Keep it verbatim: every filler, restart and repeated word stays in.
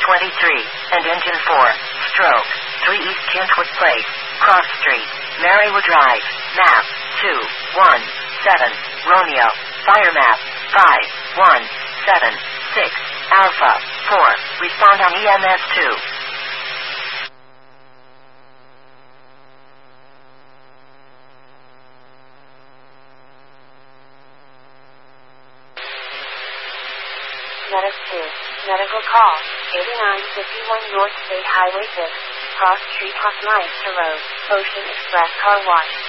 twenty-three, and Engine four, Stroke, three East Kentwood Place, Cross Street, Marywood Drive, map, two, one, seven, Romeo, fire map, five, one, seven, six, Alpha, four, respond on E M S two. Medic two, medical call, eighty-nine fifty-one North State Highway six, Cross Street, Hotline to Road, Ocean Express Car Wash.